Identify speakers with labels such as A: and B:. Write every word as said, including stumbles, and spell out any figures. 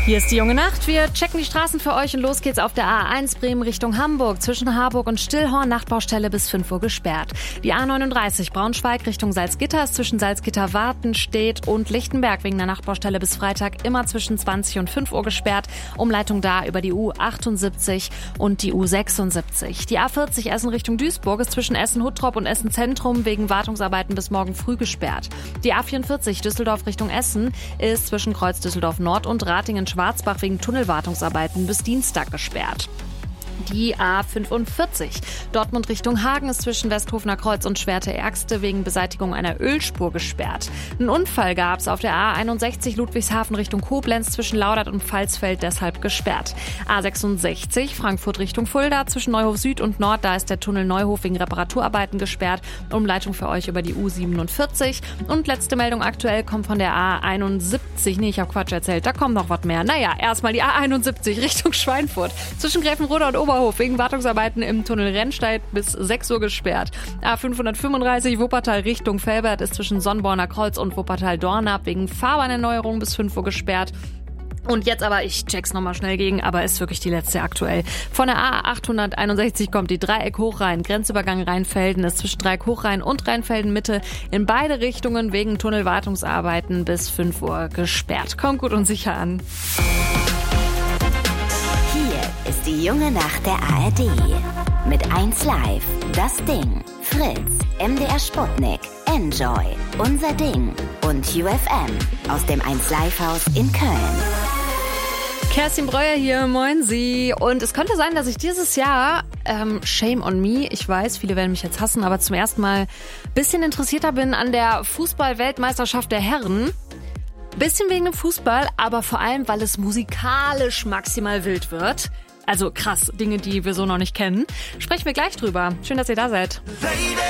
A: Hier ist die junge Nacht. Wir checken die Straßen für euch und los geht's auf der A eins Bremen Richtung Hamburg. Zwischen Harburg und Stillhorn Nachtbaustelle bis fünf Uhr gesperrt. Die A neununddreißig Braunschweig Richtung Salzgitter ist zwischen Salzgitter, Wartenstedt und Lichtenberg wegen der Nachtbaustelle bis Freitag immer zwischen zwanzig und fünf Uhr gesperrt. Umleitung da über die U achtundsiebzig und die U sechsundsiebzig. Die A vierzig Essen Richtung Duisburg ist zwischen Essen-Huttrop und Essen-Zentrum wegen Wartungsarbeiten bis morgen früh gesperrt. Die A vierundvierzig Düsseldorf Richtung Essen ist zwischen Kreuz Düsseldorf Nord und Ratingen-Schwarzbach wegen Tunnelwartungsarbeiten bis Dienstag gesperrt. Die A fünfundvierzig Dortmund Richtung Hagen ist zwischen Westhofener Kreuz und Schwerte-Ergste wegen Beseitigung einer Ölspur gesperrt. Einen Unfall gab es auf der A einundsechzig Ludwigshafen Richtung Koblenz zwischen Laudert und Pfalzfeld, deshalb gesperrt. A sechsundsechzig Frankfurt Richtung Fulda zwischen Neuhof Süd und Nord, da ist der Tunnel Neuhof wegen Reparaturarbeiten gesperrt. Umleitung für euch über die U siebenundvierzig. Und letzte Meldung aktuell kommt von der A einundsiebzig. Nee, ich habe Quatsch erzählt, da kommt noch was mehr. Naja, erstmal die A einundsiebzig Richtung Schweinfurt. Zwischen Gräfenrode und Oberhof wegen Wartungsarbeiten im Tunnel Rennsteig bis sechs Uhr gesperrt. A fünfhundertfünfunddreißig Wuppertal Richtung Velbert ist zwischen Sonnborner Kreuz und Wuppertal-Dornap wegen Fahrbahnerneuerung bis fünf Uhr gesperrt. Und jetzt aber, ich check's nochmal schnell gegen, aber ist wirklich die letzte aktuell. Von der A achthunderteinundsechzig kommt die Dreieck Hochrhein. Grenzübergang Rheinfelden ist zwischen Dreieck Hochrhein und Rheinfelden Mitte in beide Richtungen wegen Tunnelwartungsarbeiten bis fünf Uhr gesperrt. Kommt gut und sicher an.
B: Ist die junge Nacht der A R D. Mit eins Live, Das Ding, Fritz, M D R Sputnik, Enjoy, Unser Ding und U F M aus dem eins Live Haus in Köln.
A: Kerstin Breuer hier, moin Sie. Und es könnte sein, dass ich dieses Jahr, ähm, shame on me, ich weiß, viele werden mich jetzt hassen, aber zum ersten Mal ein bisschen interessierter bin an der Fußball-Weltmeisterschaft der Herren. Bisschen wegen dem Fußball, aber vor allem, weil es musikalisch maximal wild wird. Also krass, Dinge, die wir so noch nicht kennen. Sprechen wir gleich drüber. Schön, dass ihr da seid.
C: Lady.